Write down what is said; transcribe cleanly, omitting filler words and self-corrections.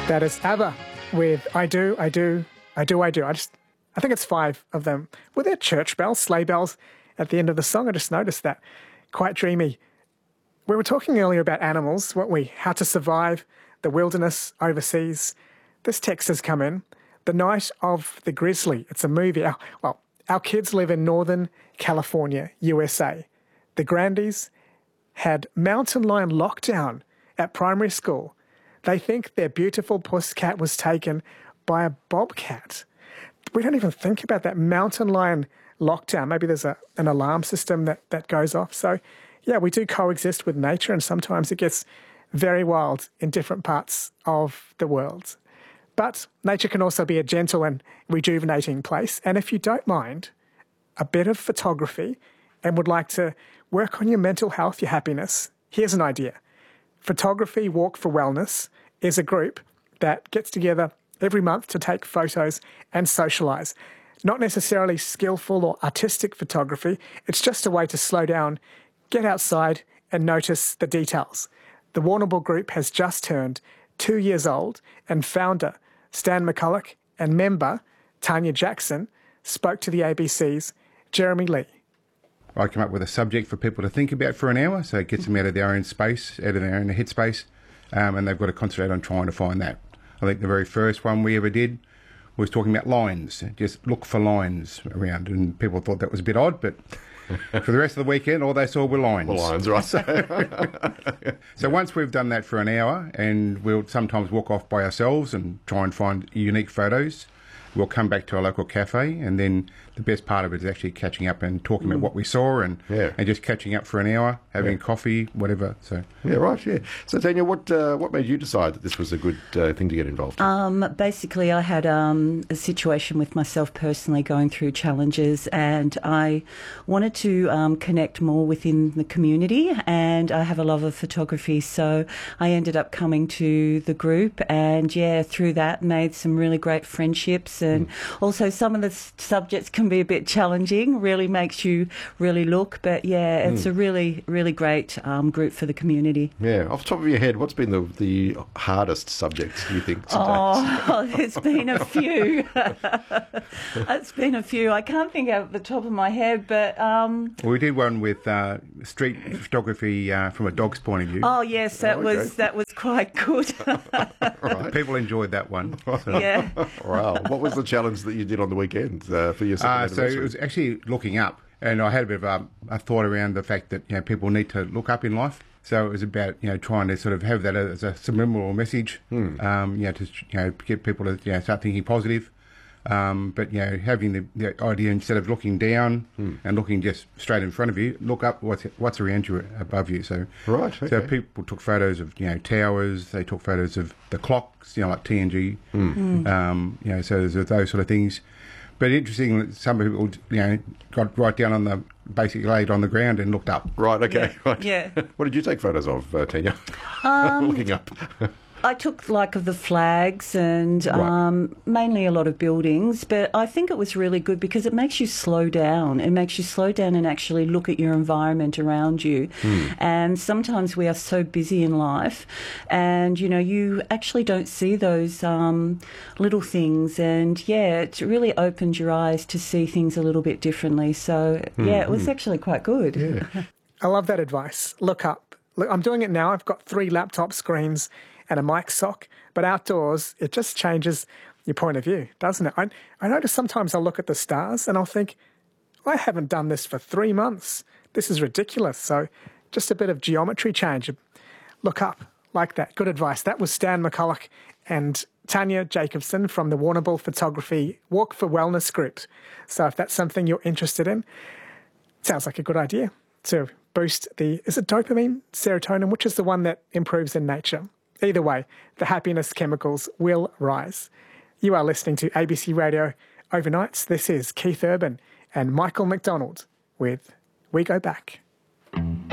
That is ABBA with I Do. I think it's 5 of them. Were there church bells, sleigh bells at the end of the song? I just noticed that. Quite dreamy. We were talking earlier about animals, weren't we? How to survive the wilderness overseas. This text has come in. The Night of the Grizzly. It's a movie. Our kids live in Northern California, USA. The Grandies had mountain lion lockdown at primary school. They think their beautiful pussycat was taken by a bobcat. We don't even think about that mountain lion lockdown. Maybe there's an alarm system that goes off. So, yeah, we do coexist with nature, and sometimes it gets very wild in different parts of the world. But nature can also be a gentle and rejuvenating place. And if you don't mind a bit of photography and would like to work on your mental health, your happiness, here's an idea. Photography Walk for Wellness is a group that gets together every month to take photos and socialise. Not necessarily skillful or artistic photography, it's just a way to slow down, get outside and notice the details. The Warrnambool group has just turned 2 years old, and founder Stan McCulloch and member Tanya Jackson spoke to the ABC's Jeremy Lee. I come up with a subject for people to think about for an hour, so it gets them out of their own space, out of their own headspace, and they've got to concentrate on trying to find that. I think the very first one we ever did was talking about lines. Just look for lines around, and people thought that was a bit odd, but for the rest of the weekend, all they saw were lines. Well, lines, right. So once we've done that for an hour, and we'll sometimes walk off by ourselves and try and find unique photos, we'll come back to a local cafe, and then the best part of it is actually catching up and talking about what we saw, and just catching up for an hour, having coffee, whatever. So So Tanya, what made you decide that this was a good thing to get involved in? Basically, I had a situation with myself personally going through challenges, and I wanted to connect more within the community, and I have a love of photography, so I ended up coming to the group, and through that made some really great friendships, and also some of the subjects can be a bit challenging, really makes you really look, but it's a really, really great group for the community. Yeah, off the top of your head, what's been the hardest subject, do you think, today? Oh, there's been a few. It's been a few. I can't think out of the top of my head, but... We did one with street photography from a dog's point of view. Oh, yes, that was quite good. Right. People enjoyed that one. Yeah. Wow. What was the challenge that you did on the weekend for your second So anniversary? it was actually looking up, and I had a bit of a thought around the fact that people need to look up in life. So it was about trying to sort of have that as a subliminal message, to get people to start thinking positive. But having the idea, instead of looking down and looking just straight in front of you, look up what's around you, above you. So right, okay. So people took photos of towers. They took photos of the clocks, like TNG. So there's those sort of things. But interesting, some people got right down basically laid on the ground and looked up. Right, okay. Yeah. Right. Yeah. What did you take photos of, Tanya? Looking up. I took of the flags and mainly a lot of buildings, but I think it was really good because it makes you slow down. It makes you slow down and actually look at your environment around you. And sometimes we are so busy in life, and you actually don't see those little things, and it really opens your eyes to see things a little bit differently. So it was actually quite good. Yeah. I love that advice. Look up. Look, I'm doing it now. I've got 3 laptop screens and a mic sock, but outdoors, it just changes your point of view, doesn't it? I notice sometimes I'll look at the stars and I'll think, I haven't done this for 3 months. This is ridiculous. So just a bit of geometry change. Look up like that. Good advice. That was Stan McCulloch and Tanya Jacobson from the Warrnambool Photography Walk for Wellness group. So if that's something you're interested in, it sounds like a good idea to boost is it dopamine, serotonin, which is the one that improves in nature? Either way, the happiness chemicals will rise. You are listening to ABC Radio Overnights. This is Keith Urban and Michael McDonald with We Go Back.